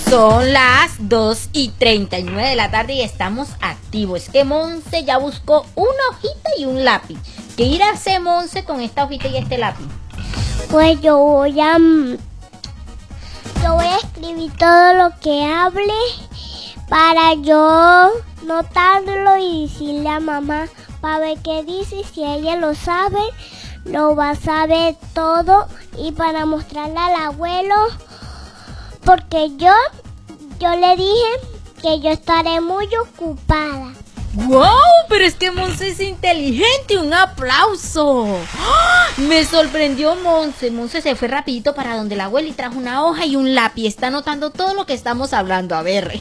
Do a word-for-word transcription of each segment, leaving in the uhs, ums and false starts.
Son las dos y treinta y nueve de la tarde y estamos activos. Es que Monse ya buscó una hojita y un lápiz. ¿Qué irá a hacer Monse con esta hojita y este lápiz? Pues yo voy a... Yo voy a escribir todo lo que hable para yo notarlo y decirle a mamá para ver qué dice. Si ella lo sabe, lo va a saber todo y para mostrarle al abuelo, porque yo, yo le dije que yo estaré muy ocupada. ¡Wow! Pero es que Monse es inteligente. ¡Un aplauso! ¡Ah! Me sorprendió Monse. Monse se fue rapidito para donde la abuela y trajo una hoja y un lápiz. Está anotando todo lo que estamos hablando. A ver.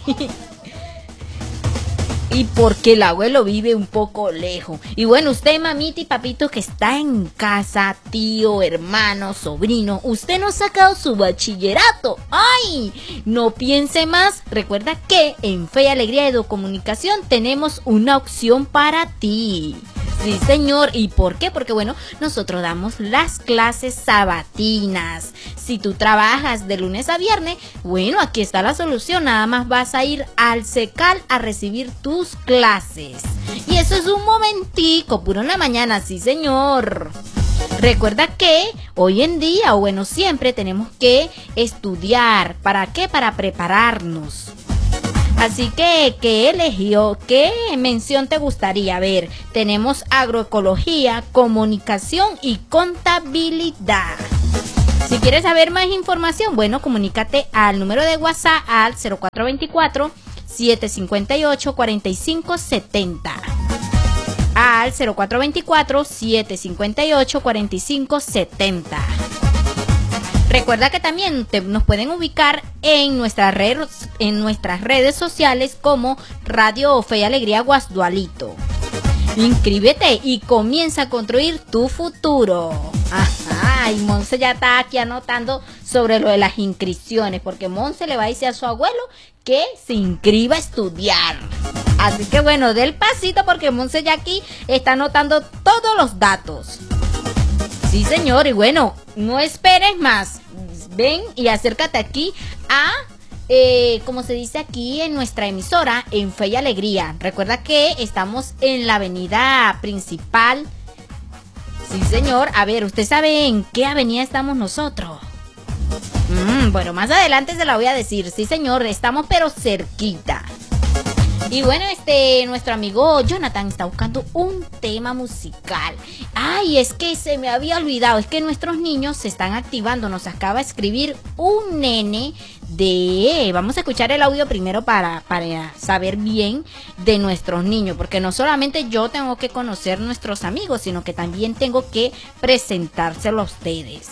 Y porque el abuelo vive un poco lejos. Y bueno, usted, mamita y papito que está en casa, tío, hermano, sobrino, usted no ha sacado su bachillerato. ¡Ay! No piense más. Recuerda que en Fe y Alegría de Comunicación tenemos una opción para ti. Sí, señor. ¿Y por qué? Porque, bueno, nosotros damos las clases sabatinas. Si tú trabajas de lunes a viernes, bueno, aquí está la solución. Nada más vas a ir al SECAL a recibir tus clases. Y eso es un momentico, puro en la mañana, sí, señor. Recuerda que hoy en día, o bueno, siempre tenemos que estudiar. ¿Para qué? Para prepararnos. Así que, ¿qué eligió? ¿Qué mención te gustaría ver? Tenemos agroecología, comunicación y contabilidad. Si quieres saber más información, bueno, comunícate al número de WhatsApp al cero cuatro dos cuatro, siete cinco ocho, cuatro cinco siete cero. Al cero cuatro dos cuatro, siete cinco ocho, cuatro cinco siete cero. Recuerda que también te, nos pueden ubicar en, nuestra red, en nuestras redes sociales como Radio Fe y Alegría Guasdualito. Inscríbete y comienza a construir tu futuro. Ajá, y Monse ya está aquí anotando sobre lo de las inscripciones, porque Monse le va a decir a su abuelo que se inscriba a estudiar. Así que bueno, del pasito porque Monse ya aquí está anotando todos los datos. Sí, señor, y bueno, no esperes más. Ven y acércate aquí a, eh, como se dice aquí en nuestra emisora, en Fe y Alegría. Recuerda que estamos en la avenida principal. Sí, señor. A ver, ¿usted sabe en qué avenida estamos nosotros? Mm, bueno, más adelante se la voy a decir. Sí, señor, estamos pero cerquita. Y bueno, este, nuestro amigo Jonathan está buscando un tema musical. Ay, es que se me había olvidado, es que nuestros niños se están activando. Nos acaba de escribir un nene de... Vamos a escuchar el audio primero para, para saber bien de nuestros niños, porque no solamente yo tengo que conocer nuestros amigos, sino que también tengo que presentárselo a ustedes.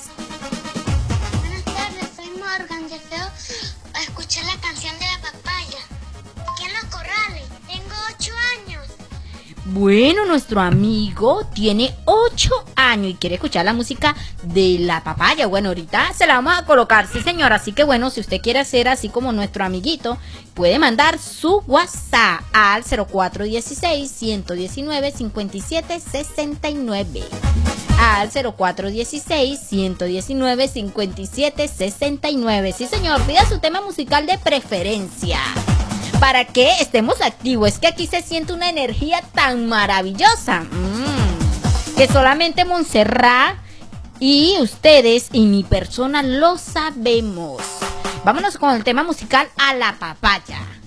Buenas tardes, soy Morgan, deseo escuchar la canción de la papaya. Aquí en Los Corrales, tengo ocho años. Bueno, nuestro amigo tiene ocho años y quiere escuchar la música de la papaya. Bueno, ahorita se la vamos a colocar, sí, señor. Así que bueno, si usted quiere hacer así como nuestro amiguito, puede mandar su WhatsApp al cero cuatro uno seis, uno uno nueve, cinco siete seis nueve. Al cero cuatro uno seis, uno uno nueve, cinco siete seis nueve. Sí, señor, pida su tema musical de preferencia para que estemos activos. Es que aquí se siente una energía tan maravillosa, mmm, que solamente Montserrat y ustedes y mi persona lo sabemos. Vámonos con el tema musical a la papaya.